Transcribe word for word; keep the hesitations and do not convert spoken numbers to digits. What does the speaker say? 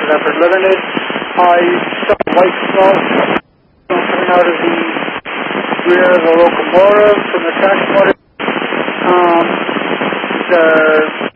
Leopard Limited. I saw white smoke coming out of the rear of the locomotive from the track motor. Um, the